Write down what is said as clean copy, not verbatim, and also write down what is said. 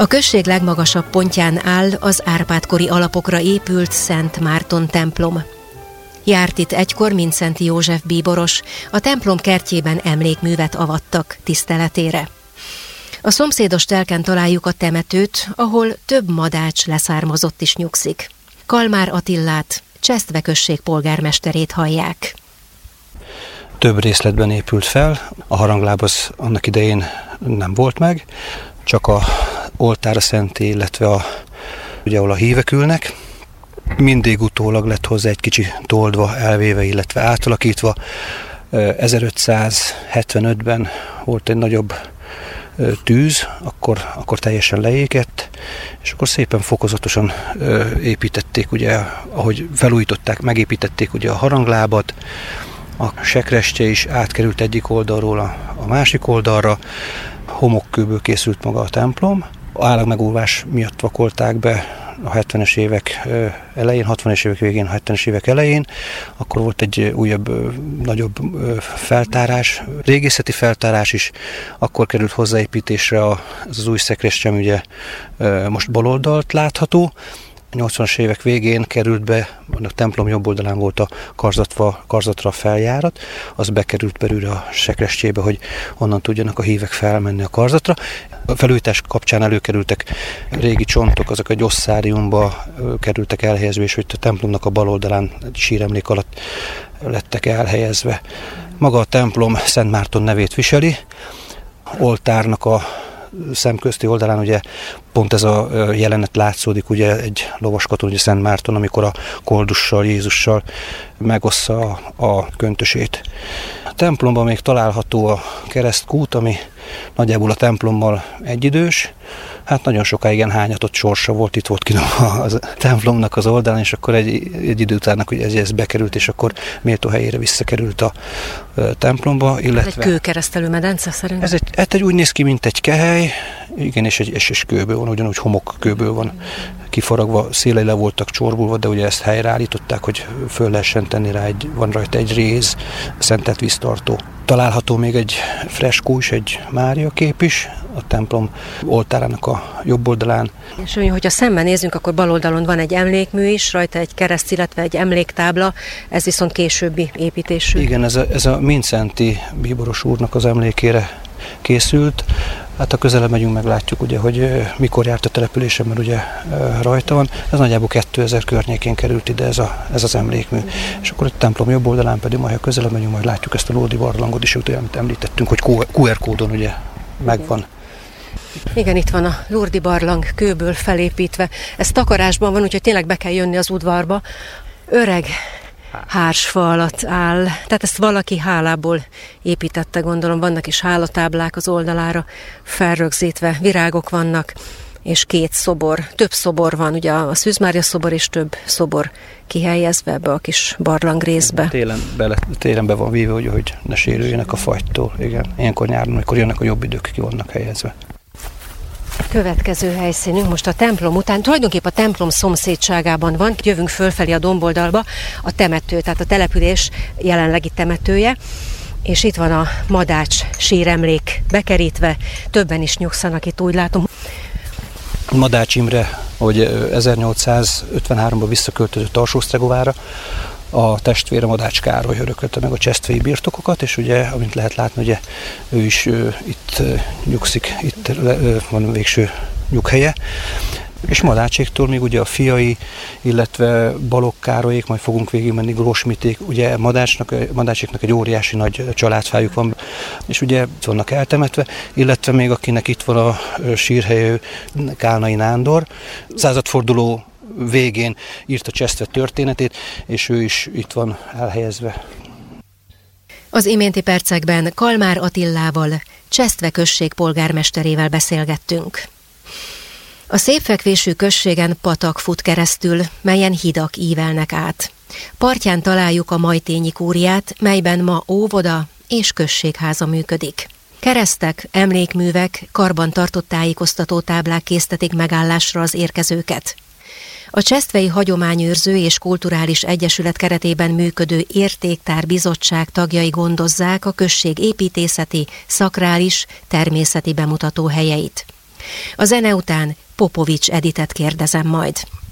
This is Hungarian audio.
A község legmagasabb pontján áll az Árpád-kori alapokra épült Szent Márton templom. Járt itt egykor Mindszenty József bíboros, a templom kertjében emlékművet avattak tiszteletére. A szomszédos telken találjuk a temetőt, ahol több madács leszármazott is nyugszik. Kalmár Attillát, Csesztve község polgármesterét hallják. Több részletben épült fel, a harangláb az annak idején nem volt meg, csak a oltár, a szentély, illetve ugye ahol a hívek ülnek. Mindig utólag lett hozzá egy kicsi toldva, elvéve, illetve átalakítva. 1575-ben volt egy nagyobb tűz, akkor teljesen leégett, és akkor szépen fokozatosan építették, ugye, ahogy felújították, megépítették ugye a haranglábat, a sekrestye is átkerült egyik oldalról a másik oldalra, homokkőből készült maga a templom. A állagmegóvás miatt vakolták be a 70-es évek elején, 60-es évek végén, 70-es évek elején, akkor volt egy újabb, nagyobb feltárás, régészeti feltárás is, akkor került hozzáépítésre az új szekrestye, ami ugye most baloldalt látható. A 80-as évek végén került be, a templom jobb oldalán volt a karzatra a feljárat, az bekerült belőle a sekrestyébe, hogy onnan tudjanak a hívek felmenni a karzatra. A felújítás kapcsán előkerültek régi csontok, azok egy osszáriumba kerültek elhelyezve, és hogy a templomnak a bal oldalán egy síremlék alatt lettek elhelyezve. Maga a templom Szent Márton nevét viseli, oltárnak a szemközti oldalán ugye pont ez a jelenet látszódik, ugye egy lovaskaton, ugye Szent Márton, amikor a koldussal, Jézussal megossza a köntösét. A templomban még található a keresztkút, ami nagyjából a templommal egyidős. Hát nagyon sokáig hányatott sorsa volt, itt volt kinom a templomnak az oldalán, és akkor egy idő után ez bekerült, és akkor méltó helyére visszakerült a templomba. Illetve egy kőkeresztelő medence szerint? Ez egy úgy néz ki, mint egy kehely, igen, és egy kőből van, ugyanúgy homokkőből van kifaragva, szélei le voltak csorbulva, de ugye ezt helyreállították, hogy föl lehessen tenni rá, van rajta egy réz, szentelt víztartó. Található még egy freskó is, egy Mária kép is, a templom oltárának a jobb oldalán. És hogyha szemben nézünk, akkor bal oldalon van egy emlékmű is, rajta egy kereszt, illetve egy emléktábla, ez viszont későbbi építésű. Igen, ez a Mindszenty bíboros úrnak az emlékére készült. Hát ha közelebb megyünk, meglátjuk, ugye, hogy mikor járt a településen, mert ugye rajta van. Ez nagyjából 2000 környékén került ide ez az emlékmű. És akkor a templom jobb oldalán pedig, majd ha közelebb megyünk, majd látjuk ezt a Lourdes barlangot is, amit említettünk, hogy QR kódon ugye megvan. Igen, itt van a Lourdes barlang kőből felépítve. Ez takarásban van, úgyhogy tényleg be kell jönni az udvarba. Öreg hársfa alatt áll, tehát ezt valaki hálából építette, gondolom, vannak is hálatáblák az oldalára felrögzítve, virágok vannak, és több szobor van, ugye a Szűz Mária szobor és több szobor kihelyezve ebbe a kis barlang részbe. Télen be van víve, hogy ne sérüljenek a fagytól, igen. Ilyenkor nyáron, amikor jönnek a jobb idők, ki vannak helyezve. Következő helyszínünk most a templom után, tulajdonképpen a templom szomszédságában van, jövünk fölfelé a domboldalba, a temető, tehát a település jelenlegi temetője, és itt van a Madács síremlék bekerítve, többen is nyugszanak itt, úgy látom. Madács Imre, hogy 1853-ban visszaköltözött Alsó-Sztregovára, a testvére Madács Károly örökölte meg a csesztvei birtokokat, és ugye, amint lehet látni, ugye ő is itt nyugszik, itt van végső nyughelye. És Madácséktól még ugye a fiai, illetve Balogh Károlyék, majd fogunk végigmenni, Grósmiték, ugye Madácséknak egy óriási nagy családfájuk van, és ugye vannak eltemetve, illetve még akinek itt van a sírhelye, Kálnai Nándor, századforduló végén írt a Csesztve történetét, és ő is itt van elhelyezve. Az iménti percekben Kalmár Attillával, Csesztve község polgármesterével beszélgettünk. A szépfekvésű községen patak fut keresztül, melyen hidak ívelnek át. Partján találjuk a Majtényi kúriát, melyben ma óvoda és községháza működik. Keresztek, emlékművek, karban tartott tájékoztató táblák késztetik megállásra az érkezőket. A Csesztvei Hagyományőrző és Kulturális Egyesület keretében működő Értéktár Bizottság tagjai gondozzák a község építészeti, szakrális, természeti bemutató helyeit. A zene után Popovics Editet kérdezem majd.